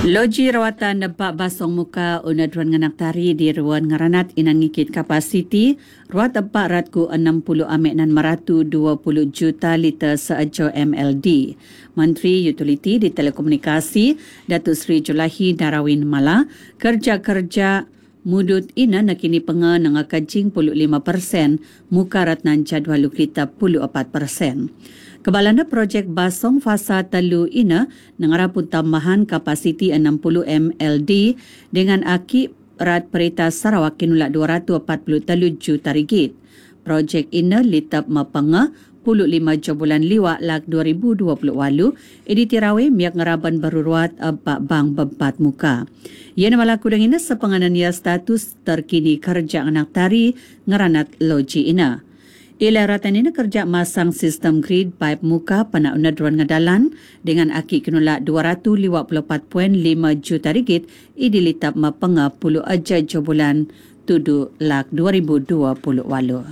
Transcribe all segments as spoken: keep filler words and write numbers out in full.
Loji rawatan nampak basong muka una duan nganak tari di ruan ngaranat inan ngikit kapasiti ruat empat ratus enam puluh amek nan maratu dua puluh juta liter seajo M L D. Menteri Utiliti di Telekomunikasi Datuk Seri Julahi Darawin Mala kerja-kerja mudut ina nakini penga nanga kajing puluh lima persen muka ratnan jadual lukrita puluh empat persen. Kebalana projek basong fasa telu ina nangarapun tambahan kapasiti enam puluh M L D dengan akib rat perita Sarawak kinulak dua ratus empat puluh tiga juta ringgit. Projek ina litap mapanga puluh lima bulan liwak lak dua ribu dua puluh lalu editirawe miak ngaraban beruruat empat bank bempat muka. Ia namalaku dengan ina sepenganan ia status terkini kerja anak tari ngaranat loji ina. Ila ratan ini kerja masang sistem grid pipe muka panak unadruan ngadalan dengan akik kinulak dua ratus lima puluh empat perpuluhan lima juta ringgit idilitap mapenga puluh aja bulan tujuh lak dua ribu dua puluh lalu.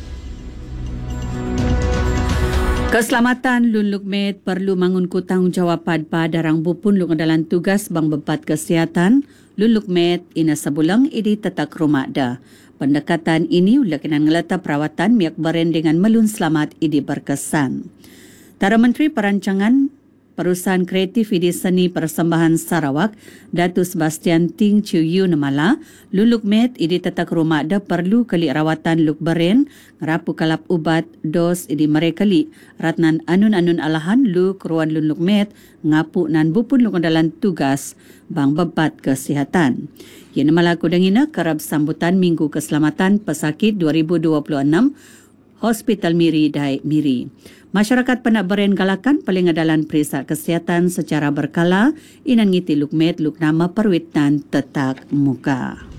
Keselamatan Lun Lukmet perlu mangunku tanggungjawab pada darang bupun luk dalam tugas bang bebat kesihatan Lun Lukmet ina sebulang idi tetak rumah dah. Pendekatan ini ulakinan ngelata perawatan miak beren dengan melun selamat idi berkesan. Tara Menteri Perancangan Perusahaan Kreatif Idi Seni Persembahan Sarawak, Datuk Sebastian Ting Chiu Yu Namala, Lun Lukmet idi tetak rumah dah perlu kali rawatan luk beren, ngerapu kalap ubat dos idi mereka li, ratnan anun-anun alahan luk ruan Lun Lukmet, ngapu nan bupun luk dalam tugas bang bebat kesihatan. Ia namalaku dengina kerab sambutan Minggu Keselamatan Pesakit dua ribu dua puluh enam Hospital Miri Dai Miri. Masyarakat penak beren galakan paling adalan periksa kesihatan secara berkala inan ngiti lukmet luk nama perwitan tetak muka.